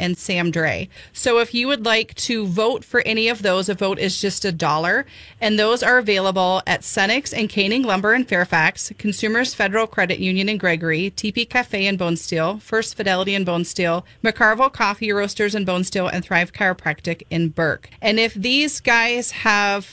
and Sam Dre. So if you would like to vote for any of those, a vote is just $1. And those are available at Senex and Koenig Lumber in Fairfax, Consumers Federal Credit Union in Gregory, TP Cafe in Bonesteel, First Fidelity in Bonesteel, McCarville Coffee Roasters in Bonesteel, and Thrive Chiropractic in Burke. And if these guys have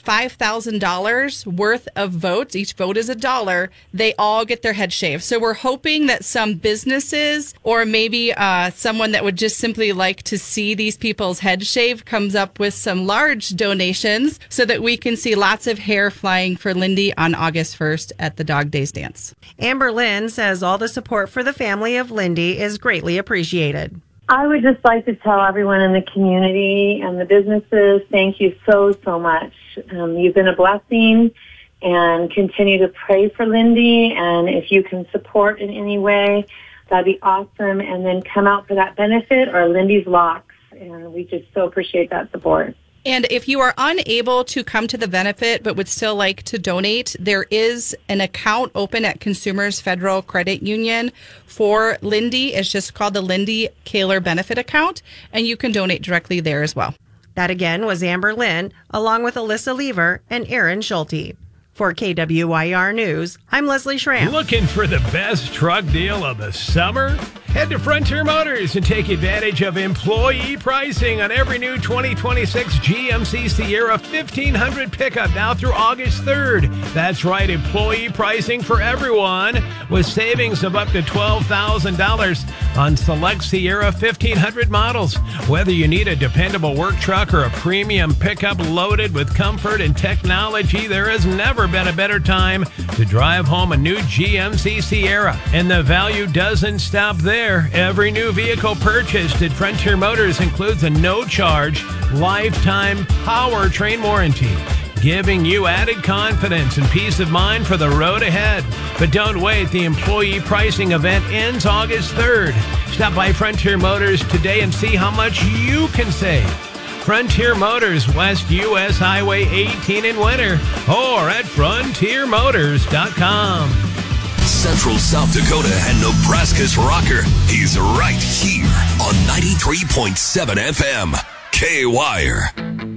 $5,000 worth of votes, each vote is $1, they all get their head shaved. So we're hoping that some businesses or maybe someone that would just simply like to see these people's head shaved comes up with some large donations so that we can see lots of hair flying for Lindy on August 1st at the Dog Days Dance. Amber Lynn says all the support for the family of Lindy is greatly appreciated. I would just like to tell everyone in the community and the businesses, thank you so, so much. You've been a blessing, and continue to pray for Lindy. And if you can support in any way, that'd be awesome. And then come out for that benefit or Lindy's Locks. And we just so appreciate that support. And if you are unable to come to the benefit but would still like to donate, there is an account open at Consumers Federal Credit Union for Lindy. It's just called the Lindy Kaler Benefit Account, and you can donate directly there as well. That again was Amber Lynn, along with Alyssa Lever and Aaron Schulte. For KWYR News, I'm Leslie Schramm. Looking for the best truck deal of the summer? Head to Frontier Motors and take advantage of employee pricing on every new 2026 GMC Sierra 1500 pickup now through August 3rd. That's right, employee pricing for everyone with savings of up to $12,000 on select Sierra 1500 models. Whether you need a dependable work truck or a premium pickup loaded with comfort and technology, there has never been a better time to drive home a new GMC Sierra. And the value doesn't stop there. Every new vehicle purchased at Frontier Motors includes a no-charge, lifetime powertrain warranty, giving you added confidence and peace of mind for the road ahead. But don't wait. The employee pricing event ends August 3rd. Stop by Frontier Motors today and see how much you can save. Frontier Motors, West US Highway 18 in Winter, or at frontiermotors.com. Central South Dakota and Nebraska's rocker. He's right here on 93.7 FM. K-Wire.